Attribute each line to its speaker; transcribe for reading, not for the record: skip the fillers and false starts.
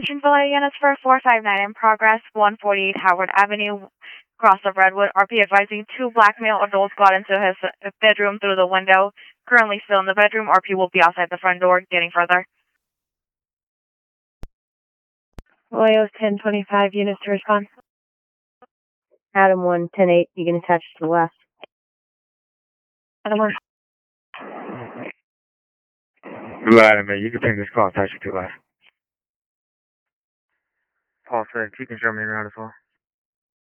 Speaker 1: Kitchen Villa units for 459 in progress, 148 Howard Avenue, across of Redwood. RP advising 2 black male adults got into his bedroom through the window. Currently still in the bedroom. RP will be outside the front door getting further.
Speaker 2: Leo 1025 units to respond. Adam 1, 10-8, you can attach to the left. Adam 1.
Speaker 3: Adam, you can ping this call, attach it to the left. Paul 6, you can show me around as well.